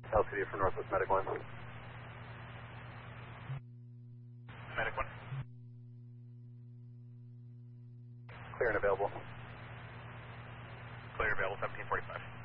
LCD for Northwest Medic 1. Medic 1. Clear and available. Clear available, 1745.